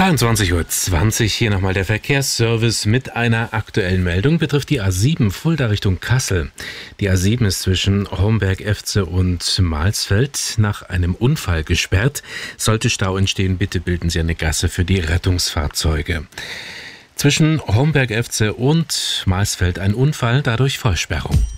23:20 Uhr, hier nochmal der Verkehrsservice mit einer aktuellen Meldung, betrifft die A7 Fulda Richtung Kassel. Die A7 ist zwischen Homberg-Efze und Mahlsfeld nach einem Unfall gesperrt. Sollte Stau entstehen, bitte bilden Sie eine Gasse für die Rettungsfahrzeuge. Zwischen Homberg-Efze und Mahlsfeld ein Unfall, dadurch Vollsperrung.